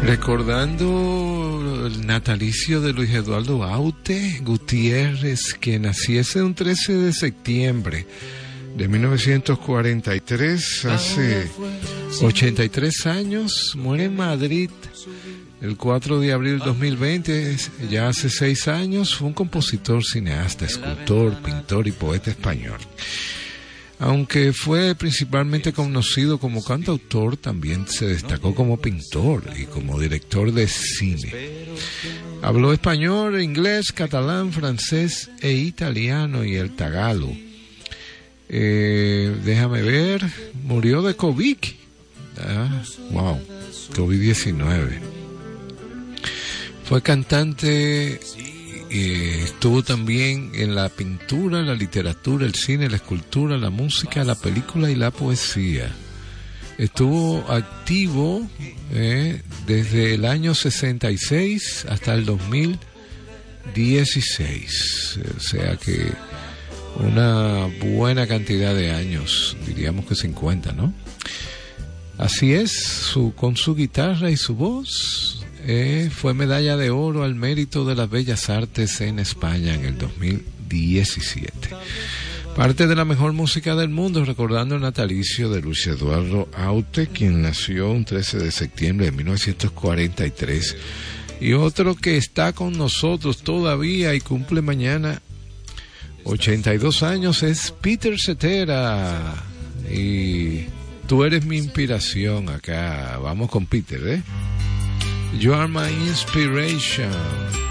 Recordando el natalicio de Luis Eduardo Aute Gutiérrez, que naciese un 13 de septiembre de 1943, hace 83 años, muere en Madrid el 4 de abril del 2020, ya hace 6 años. Fue un compositor, cineasta, escultor, pintor y poeta español. Aunque fue principalmente conocido como cantautor, también se destacó como pintor y como director de cine. Habló español, inglés, catalán, francés e italiano y el tagalo. Déjame ver, murió de COVID. COVID-19. Fue cantante. Estuvo también en la pintura, la literatura, el cine, la escultura, la música, la película y la poesía. Estuvo activo desde el año 66 hasta el 2016. O sea que una buena cantidad de años, diríamos que 50, ¿no? Así es, con su guitarra y su voz. Fue medalla de oro al mérito de las bellas artes en España en el 2017. Parte de la mejor música del mundo, recordando el natalicio de Luis Eduardo Aute, quien nació un 13 de septiembre de 1943. Y otro que está con nosotros todavía y cumple mañana 82 años es Peter Cetera. Y tú eres mi inspiración acá. Vamos con Peter, You are my inspiration.